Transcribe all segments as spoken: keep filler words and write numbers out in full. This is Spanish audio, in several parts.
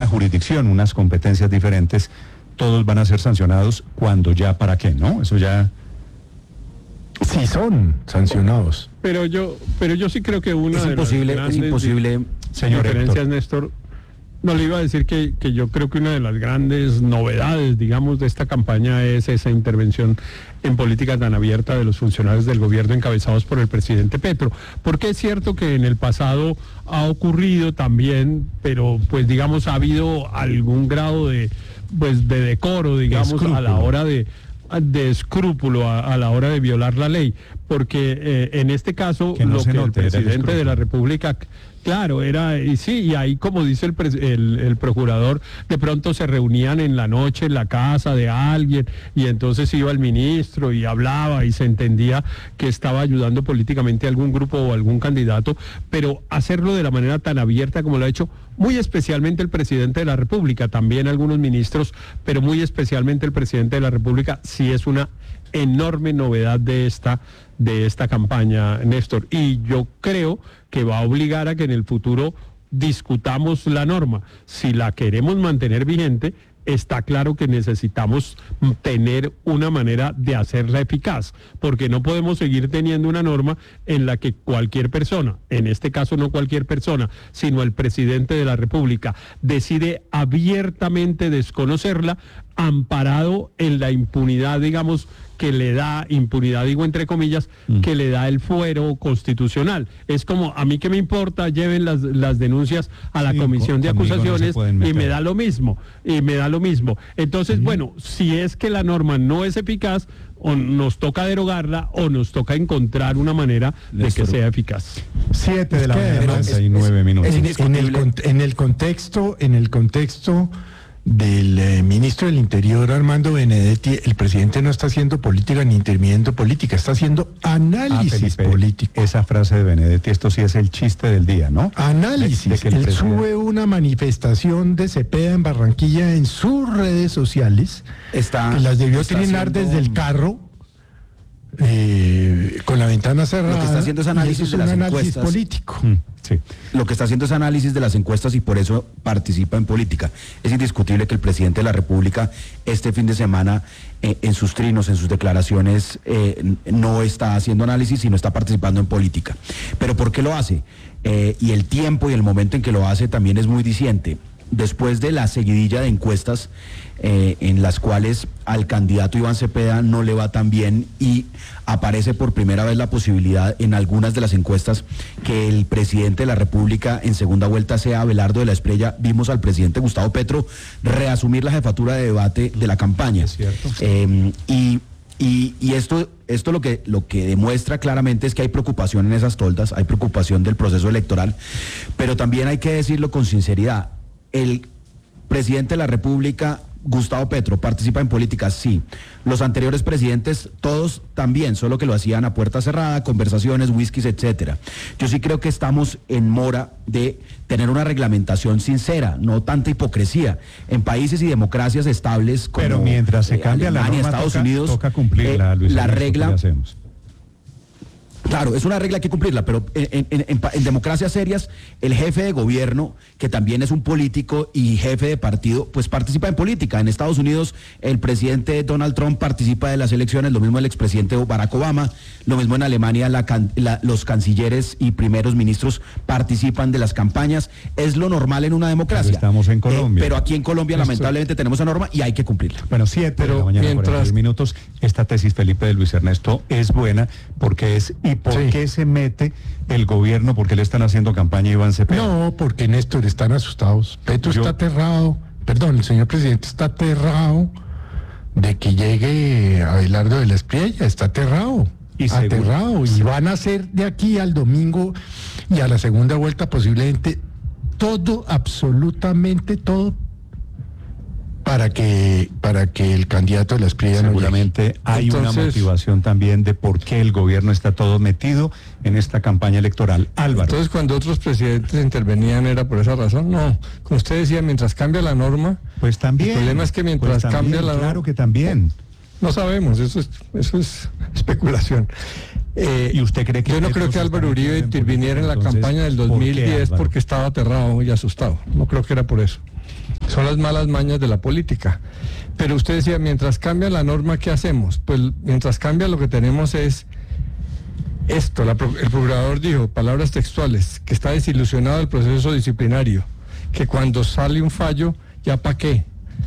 jurisdicción, unas competencias diferentes, todos van a ser sancionados cuando ya para qué, ¿no? Eso ya... Sí son sancionados. Pero yo, pero yo sí creo que una es de imposible, las es imposible, señor diferencias, Héctor. Néstor, no le iba a decir que, que yo creo que una de las grandes novedades, digamos, de esta campaña es esa intervención en política tan abierta de los funcionarios del gobierno encabezados por el presidente Petro. Porque es cierto que en el pasado ha ocurrido también, pero pues digamos ha habido algún grado de, pues, de decoro, digamos, Escrúpulo. a la hora de... de escrúpulo a, a la hora de violar la ley, porque eh, en este caso Que no lo se que el note, era el presidente de la escrúpulo. República, claro, era, y sí, y ahí como dice el, pres- el, el procurador, de pronto se reunían en la noche en la casa de alguien, y entonces iba el ministro y hablaba y se entendía que estaba ayudando políticamente a algún grupo o algún candidato, pero hacerlo de la manera tan abierta como lo ha hecho muy especialmente el presidente de la República, también algunos ministros, pero muy especialmente el presidente de la República, sí es una enorme novedad de esta, de esta campaña, Néstor. Y yo creo que va a obligar a que en el futuro discutamos la norma. Si la queremos mantener vigente, está claro que necesitamos tener una manera de hacerla eficaz, porque no podemos seguir teniendo una norma en la que cualquier persona, en este caso no cualquier persona, sino el presidente de la República, decide abiertamente desconocerla, amparado en la impunidad, digamos, que le da, impunidad digo entre comillas, mm. que le da el fuero constitucional. Es como, a mí que me importa, lleven las, las denuncias a la Sí, comisión con, de acusaciones no y me da lo mismo, y me da lo mismo. Entonces, mm. bueno, si es que la norma no es eficaz, o nos toca derogarla o nos toca encontrar una manera Néstor. de que sea eficaz. Siete de la que, mañana, treinta y nueve minutos. En, en, el, en el contexto, en el contexto del eh, ministro del Interior, Armando Benedetti, el presidente no está haciendo política ni interviniendo política, está haciendo análisis ah, Felipe, político. Esa frase de Benedetti, esto sí es el chiste del día, ¿no? Análisis. De, de que el Él presidente... sube una manifestación de Cepeda en Barranquilla en sus redes sociales, está, que las debió está trinar haciendo... desde el carro, eh, con la ventana cerrada. Lo que está haciendo es análisis es de un las análisis encuestas. político. Mm, sí. Lo que está haciendo es análisis de las encuestas y por eso participa en política. Es indiscutible que el presidente de la República este fin de semana eh, en sus trinos, en sus declaraciones, eh, no está haciendo análisis, sino está participando en política. ¿Pero por qué lo hace? Eh, y el tiempo y el momento en que lo hace también es muy diciente. Después de la seguidilla de encuestas eh, en las cuales al candidato Iván Cepeda no le va tan bien y aparece por primera vez la posibilidad en algunas de las encuestas que el presidente de la República en segunda vuelta sea Abelardo de la Espriella, vimos al presidente Gustavo Petro reasumir la jefatura de debate de la campaña. Es cierto. Eh, y Y, y esto, esto lo que, lo que demuestra claramente es que hay preocupación en esas toldas, hay preocupación del proceso electoral, pero también hay que decirlo con sinceridad. El presidente de la República, Gustavo Petro, participa en política, sí. Los anteriores presidentes, todos también, solo que lo hacían a puerta cerrada, conversaciones, whiskies, etcétera. Yo sí creo que estamos en mora de tener una reglamentación sincera, no tanta hipocresía. En países y democracias estables como Pero mientras se eh, cambia Alemania, la norma, Estados toca, Unidos, toca cumplirla, eh, Luis la Ernesto, regla... ¿qué hacemos? Claro, es una regla, hay que cumplirla, pero en, en, en, en democracias serias, el jefe de gobierno, que también es un político y jefe de partido, pues participa en política. En Estados Unidos, el presidente Donald Trump participa de las elecciones, lo mismo el expresidente Barack Obama, lo mismo en Alemania, la, la, los cancilleres y primeros ministros participan de las campañas. Es lo normal en una democracia. Pero estamos en Colombia. Eh, pero aquí en Colombia, Esto... lamentablemente, tenemos esa norma y hay que cumplirla. Bueno, siete pero de la mañana, mientras... cuarenta y seis minutos. Esta tesis, Felipe, de Luis Ernesto, es buena porque es... ¿Y por sí. qué se mete el gobierno? ¿Por qué le están haciendo campaña a Iván Cepeda? No, porque Néstor, están asustados. Petro Yo... está aterrado, perdón, el señor presidente está aterrado de que llegue Abelardo de la Espriella, está aterrado. Y aterrado. Seguro. Y van a hacer de aquí al domingo y a la segunda vuelta posiblemente todo, absolutamente todo, para que para que el candidato de la Espriella seguramente no llegue. Hay Entonces, una motivación también de por qué el gobierno está todo metido en esta campaña electoral. Álvaro. Entonces, cuando otros presidentes intervenían era por esa razón. No, como usted decía, mientras cambia la norma, pues también. El problema es que mientras pues también, cambia la norma, claro que también. No sabemos, eso es eso es especulación. Eh, ¿Y usted cree que yo no creo que Álvaro Uribe interviniera en la campaña del dos mil diez ¿por porque estaba aterrado y asustado? No creo que era por eso. son las malas mañas de la política. Pero usted decía, mientras cambia la norma, ¿qué hacemos? Pues mientras cambia lo que tenemos es esto. La, el procurador dijo, palabras textuales, que está desilusionado del proceso disciplinario, que cuando sale un fallo, ¿ya para qué?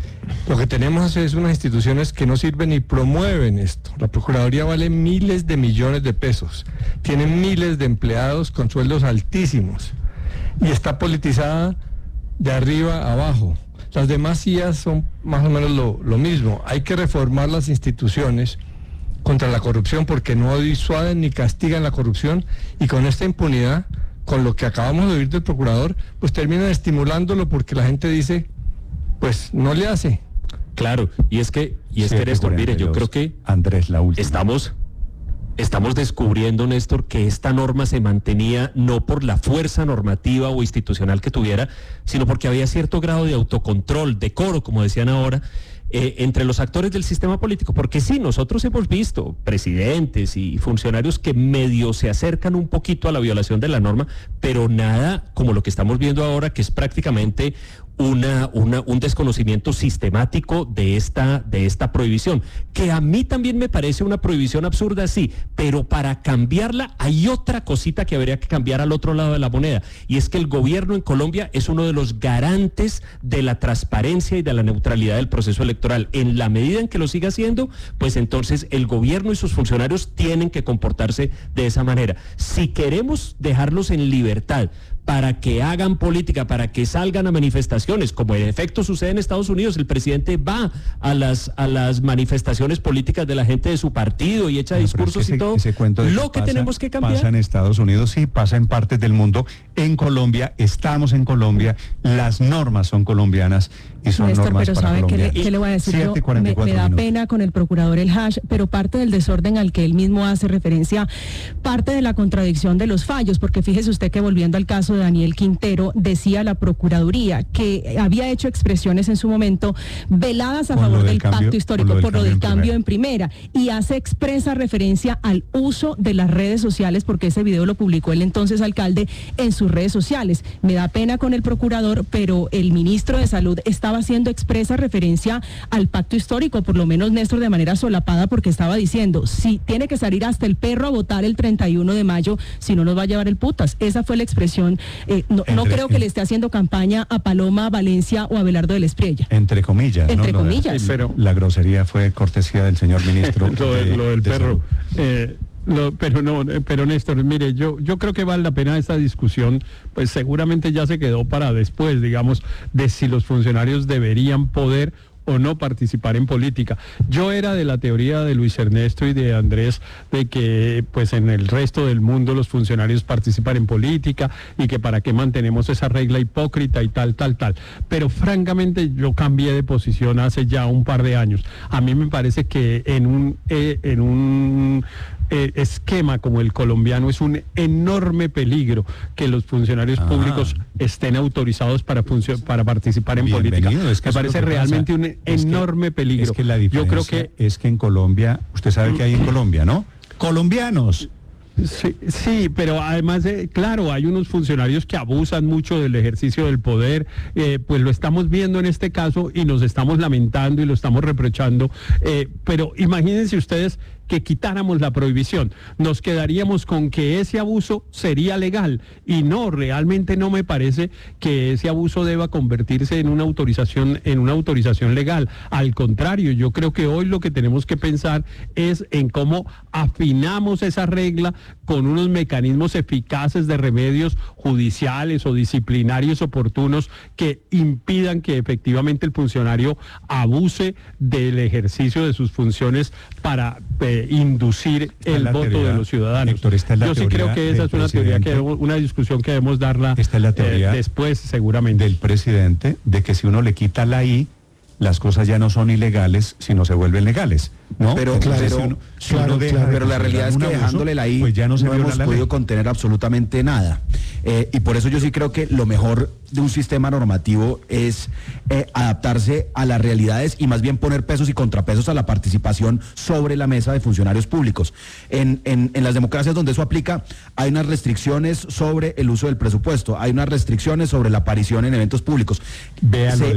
Lo que tenemos es unas instituciones que no sirven ni promueven esto. La Procuraduría vale miles de millones de pesos, tiene miles de empleados con sueldos altísimos y está politizada de arriba a abajo. Las demás I A son más o menos lo, lo mismo. Hay que reformar las instituciones contra la corrupción porque no disuaden ni castigan la corrupción, y con esta impunidad, con lo que acabamos de oír del procurador, pues terminan estimulándolo porque la gente dice, pues no le hace. Claro, y es que, y es que Néstor, mire, yo creo que Andrés, la última. Estamos, estamos descubriendo, Néstor, que esta norma se mantenía no por la fuerza normativa o institucional que tuviera, sino porque había cierto grado de autocontrol, decoro, como decían ahora, eh, entre los actores del sistema político. Porque sí, nosotros hemos visto presidentes y funcionarios que medio se acercan un poquito a la violación de la norma, pero nada como lo que estamos viendo ahora, que es prácticamente Una, una, un desconocimiento sistemático de esta, de esta prohibición, que a mí también me parece una prohibición absurda, sí, pero para cambiarla hay otra cosita que habría que cambiar al otro lado de la moneda, y es que el gobierno en Colombia es uno de los garantes de la transparencia y de la neutralidad del proceso electoral. En la medida en que lo siga haciendo, pues entonces el gobierno y sus funcionarios tienen que comportarse de esa manera. Si queremos dejarlos en libertad para que hagan política, para que salgan a manifestaciones, como en efecto sucede en Estados Unidos, el presidente va a las a las manifestaciones políticas de la gente de su partido y echa no, discursos es que ese, y todo. Ese cuento de lo que, que pasa, tenemos que cambiar. Pasa en Estados Unidos, sí, pasa en partes del mundo. En Colombia, estamos en Colombia, las normas son colombianas y son Néstor, normas pero para ¿sabe Colombia. qué le, qué le voy a decir? Yo, me, me da pena con el procurador El Hash, pero parte del desorden al que él mismo hace referencia, parte de la contradicción de los fallos, porque fíjese usted que volviendo al caso de Daniel Quintero, decía la Procuraduría que había hecho expresiones en su momento veladas a favor del, del cambio, pacto histórico por lo del, por lo del cambio, cambio en, primera. en primera, y hace expresa referencia al uso de las redes sociales, porque ese video lo publicó el entonces alcalde en sus redes sociales. Me da pena con el procurador, pero el ministro de Salud estaba haciendo expresa referencia al pacto histórico, por lo menos Néstor de manera solapada, porque estaba diciendo, si tiene que salir hasta el perro a votar el treinta y uno de mayo, si no nos va a llevar el putas. Esa fue la expresión. Eh, no, no creo que le esté haciendo campaña a Paloma Valencia o a Abelardo de la Espriella. Entre comillas. Entre ¿no? comillas. Sí, pero la grosería fue cortesía del señor ministro. lo, de, lo del de perro. Eh, Lo, pero no, pero Néstor, mire, yo yo creo que vale la pena esta discusión, pues seguramente ya se quedó para después, digamos, de si los funcionarios deberían poder o no participar en política. Yo era de la teoría de Luis Ernesto y de Andrés de que pues en el resto del mundo los funcionarios participan en política y que para qué mantenemos esa regla hipócrita y tal, tal, tal. Pero francamente yo cambié de posición hace ya un par de años. A mí me parece que en un eh, en un Eh, esquema como el colombiano es un enorme peligro que los funcionarios ah. públicos estén autorizados para para participar en Bienvenido. política. Es que me parece realmente pasa. un es enorme que, peligro. Es que la diferencia Yo creo que es que en Colombia, usted sabe que hay en Colombia, ¿no? Colombianos. Sí, sí, pero además, de, claro, hay unos funcionarios que abusan mucho del ejercicio del poder, eh, pues lo estamos viendo en este caso y nos estamos lamentando y lo estamos reprochando, eh, pero imagínense ustedes que quitáramos la prohibición, nos quedaríamos con que ese abuso sería legal, y no, realmente no me parece que ese abuso deba convertirse en una autorización, en una autorización legal. Al contrario, yo creo que hoy lo que tenemos que pensar es en cómo afinamos esa regla con unos mecanismos eficaces de remedios judiciales o disciplinarios oportunos que impidan que efectivamente el funcionario abuse del ejercicio de sus funciones para eh, inducir el voto teoría, de los ciudadanos. Héctor, Yo sí creo que esa es una teoría que una discusión que debemos darla esta es la teoría eh, después seguramente del presidente, de que si uno le quita la I, las cosas ya no son ilegales, sino se vuelven legales, ¿no? Pero, claro, si uno, si claro, uno claro, pero la realidad es que abuso, dejándole la I, pues ya no, se no hemos podido ley. contener absolutamente nada. Eh, y por eso yo sí creo que lo mejor de un sistema normativo es eh, adaptarse a las realidades y más bien poner pesos y contrapesos a la participación sobre la mesa de funcionarios públicos. En, en, en las democracias donde eso aplica, hay unas restricciones sobre el uso del presupuesto, hay unas restricciones sobre la aparición en eventos públicos. Véalo de otra manera.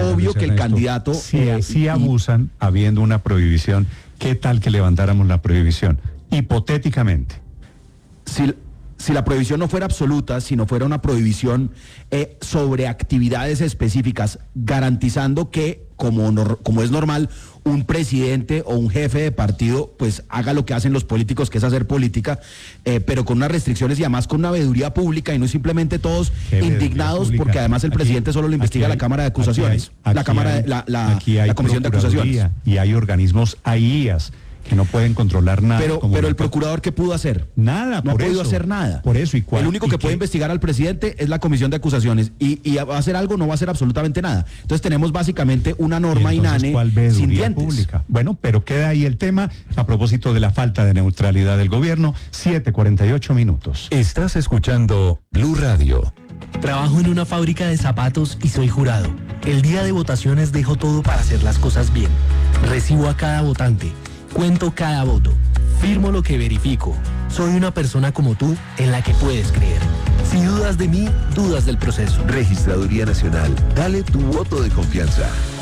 obvio que el candidato... Si eh, así abusan habiendo una prohibición, ¿qué tal que levantáramos la prohibición? Hipotéticamente. Si, si la prohibición no fuera absoluta, si no fuera una prohibición eh, sobre actividades específicas, garantizando que, como, no, como es normal, un presidente o un jefe de partido pues haga lo que hacen los políticos, que es hacer política, eh, pero con unas restricciones y además con una veeduría pública y no simplemente todos indignados porque además el aquí, presidente solo lo investiga hay, la Cámara de Acusaciones, aquí hay, aquí la Cámara hay, la, la, la Comisión de Acusaciones. Y hay organismos, hay I A S que no pueden controlar nada. Pero, pero el procurador, ¿qué pudo hacer? Nada, no por ha podido eso, hacer nada. Por eso, ¿y cuál? El único ¿y que qué? puede investigar al presidente es la Comisión de Acusaciones y, y va a hacer algo, no va a hacer absolutamente nada. Entonces tenemos básicamente una norma inane sin dientes. Pública? Bueno, pero queda ahí el tema a propósito de la falta de neutralidad del gobierno. siete cuarenta y ocho minutos. Estás escuchando Blue Radio. Trabajo en una fábrica de zapatos y soy jurado. El día de votaciones dejo todo para hacer las cosas bien. Recibo a cada votante. Cuento cada voto, firmo lo que verifico. Soy una persona como tú en la que puedes creer. Si dudas de mí, dudas del proceso. Registraduría Nacional, dale tu voto de confianza.